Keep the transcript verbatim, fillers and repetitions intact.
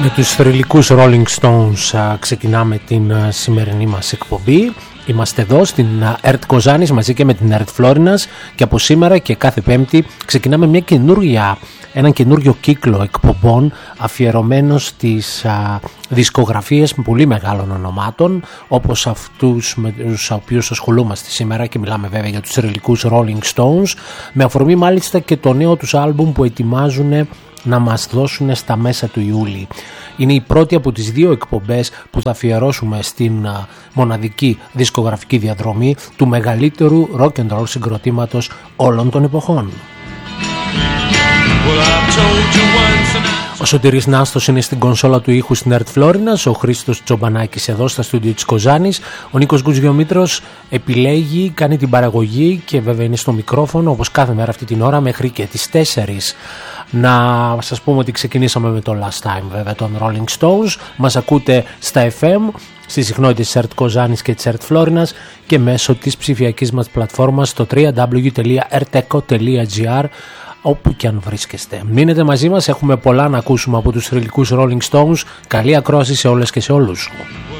Με τους θρυλικούς Rolling Stones α, ξεκινάμε την α, σημερινή μας εκπομπή. Είμαστε εδώ στην ΕΡΤ Κοζάνης μαζί και με την ΕΡΤ Φλόρινας και από σήμερα και κάθε Πέμπτη ξεκινάμε μια καινούργια, έναν καινούριο κύκλο εκπομπών αφιερωμένο στις α, δισκογραφίες με πολύ μεγάλων ονομάτων, όπως αυτούς με τους οποίους ασχολούμαστε σήμερα, και μιλάμε βέβαια για τους θρυλικούς Rolling Stones, με αφορμή μάλιστα και το νέο τους άλμπουμ που ετοιμάζουν να μας δώσουν στα μέσα του Ιούλη. Είναι η πρώτη από τις δύο εκπομπές που θα αφιερώσουμε στην α, μοναδική δισκογραφική διαδρομή του μεγαλύτερου rock and roll συγκροτήματος όλων των εποχών. Ο Σωτήρης Νάστος είναι στην κονσόλα του ήχου στην ΕΡΤ Φλόρινας, ο Χρήστος Τσομπανάκης εδώ στα στούντιο της Κοζάνης, ο Νίκος Γκουτζιομήτρος επιλέγει, κάνει την παραγωγή και βέβαια είναι στο μικρόφωνο όπως κάθε μέρα αυτή την ώρα μέχρι και τις τέσσερις. Να σας πούμε ότι ξεκινήσαμε με το Last Time βέβαια των Rolling Stones. Μας ακούτε στα εφ εμ, στις συχνότητες της ΕΡΤ Κοζάνης και της ΕΡΤ Φλόρινας και μέσω της ψηφιακής μας πλατφόρμας στο double-u double-u double-u τελεία ερτεκο τελεία τζι άρ, όπου και αν βρίσκεστε. Μείνετε μαζί μας, έχουμε πολλά να ακούσουμε από τους θρυλικούς Rolling Stones. Καλή ακρόαση σε όλες και σε όλους.